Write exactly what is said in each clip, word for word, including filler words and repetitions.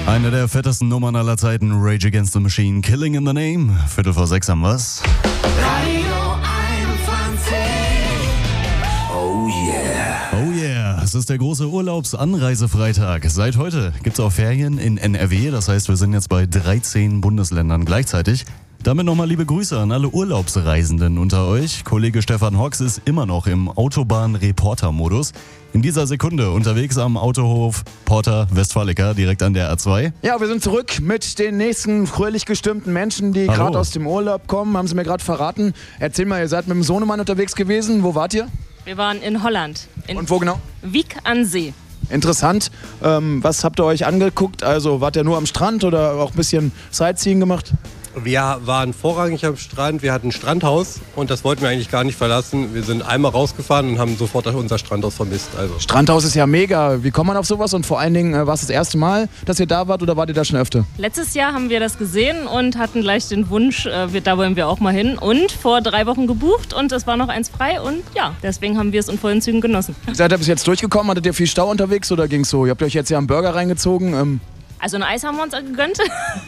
Eine der fettesten Nummern aller Zeiten, Rage Against the Machine, Killing in the Name. Viertel vor sechs haben wir's. Radio einundzwanzig. Oh yeah. Oh yeah. Es ist der große Urlaubsanreisefreitag. Seit heute gibt's auch Ferien in N R W. Das heißt, wir sind jetzt bei dreizehn Bundesländern gleichzeitig. Damit nochmal liebe Grüße an alle Urlaubsreisenden unter euch. Kollege Stefan Hocks ist immer noch im Autobahn-Reporter-Modus. In dieser Sekunde unterwegs am Autohof Porta Westfalica, direkt an der A zwei. Ja, wir sind zurück mit den nächsten fröhlich gestimmten Menschen, die gerade aus dem Urlaub kommen. Haben sie mir gerade verraten. Erzähl mal, ihr seid mit dem Sohnemann unterwegs gewesen. Wo wart ihr? Wir waren in Holland. In Und wo genau? Wiek an See. Interessant. Ähm, was habt ihr euch angeguckt? Also wart ihr nur am Strand oder auch ein bisschen Sightseeing gemacht? Wir waren vorrangig am Strand, wir hatten ein Strandhaus und das wollten wir eigentlich gar nicht verlassen. Wir sind einmal rausgefahren und haben sofort unser Strandhaus vermisst. Also. Strandhaus ist ja mega. Wie kommt man auf sowas? Und vor allen Dingen, war es das erste Mal, dass ihr da wart oder wart ihr da schon öfter? Letztes Jahr haben wir das gesehen und hatten gleich den Wunsch, äh, wir, da wollen wir auch mal hin. Und vor drei Wochen gebucht und es war noch eins frei und ja, deswegen haben wir es in vollen Zügen genossen. Seid ihr bis jetzt durchgekommen? Hattet ihr viel Stau unterwegs oder ging's so? Ihr habt euch jetzt ja einen Burger reingezogen. Ähm Also ein Eis haben wir uns gegönnt,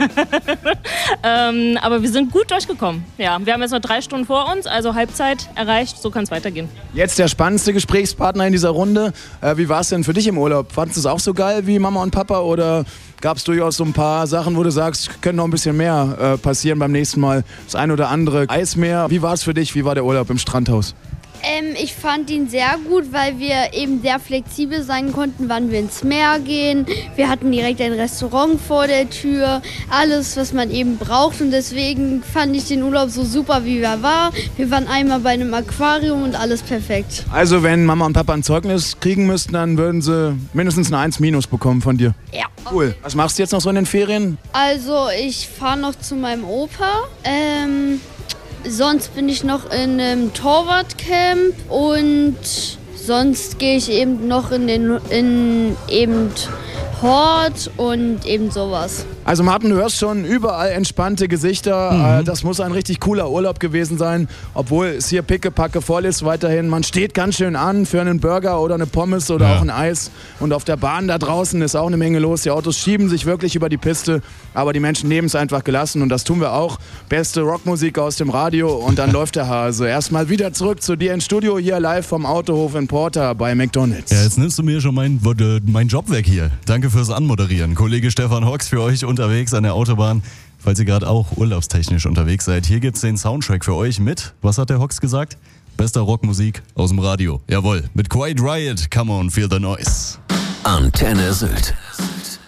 ähm, aber wir sind gut durchgekommen. Ja, wir haben jetzt noch drei Stunden vor uns, also Halbzeit erreicht, so kann es weitergehen. Jetzt der spannendste Gesprächspartner in dieser Runde. Äh, wie war es denn für dich im Urlaub? Fandest du es auch so geil wie Mama und Papa oder gab es durchaus so ein paar Sachen, wo du sagst, können noch ein bisschen mehr äh, passieren beim nächsten Mal? Das ein oder andere Eismeer. Wie war es für dich? Wie war der Urlaub im Strandhaus? Ähm, ich fand ihn sehr gut, weil wir eben sehr flexibel sein konnten, wann wir ins Meer gehen. Wir hatten direkt ein Restaurant vor der Tür, alles, was man eben braucht. Und deswegen fand ich den Urlaub so super, wie er war. Wir waren einmal bei einem Aquarium und alles perfekt. Also wenn Mama und Papa ein Zeugnis kriegen müssten, dann würden sie mindestens eine eins minus bekommen von dir. Ja. Cool. Was machst du jetzt noch so in den Ferien? Also ich fahre noch zu meinem Opa. Ähm... Sonst bin ich noch in einem Torwartcamp und sonst gehe ich eben noch in den in eben Hort und eben sowas. Also Martin, du hörst schon, überall entspannte Gesichter. Mhm. Das muss ein richtig cooler Urlaub gewesen sein, obwohl es hier pickepacke voll ist weiterhin. Man steht ganz schön an für einen Burger oder eine Pommes oder ja. auch ein Eis. Und auf der Bahn da draußen ist auch eine Menge los. Die Autos schieben sich wirklich über die Piste, aber die Menschen nehmen es einfach gelassen und das tun wir auch. Beste Rockmusik aus dem Radio und dann läuft der Hase. Erstmal wieder zurück zu dir ins Studio, hier live vom Autohof in Porta bei McDonald's. Ja, jetzt nimmst du mir schon meinen mein Job weg hier. Danke fürs Anmoderieren. Kollege Stefan Hocks für euch unterwegs an der Autobahn. Falls ihr gerade auch urlaubstechnisch unterwegs seid, hier gibt's den Soundtrack für euch mit, was hat der Hocks gesagt? Bester Rockmusik aus dem Radio. Jawohl, mit Quiet Riot, Come on, Feel the Noise. Antenne Sylt.